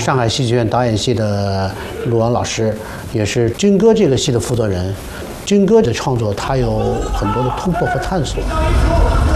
上海戏剧院导演系的陆王老师，也是军歌这个戏的负责人。军歌的创作，它有很多的突破和探索。